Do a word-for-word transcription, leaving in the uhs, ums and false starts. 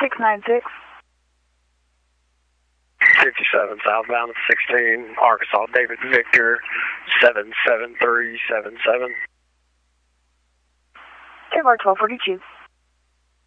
six nine six. fifty-seven southbound of sixteen, Arkansas, David Victor, seven seven three seven seven. K V A R twelve forty-two.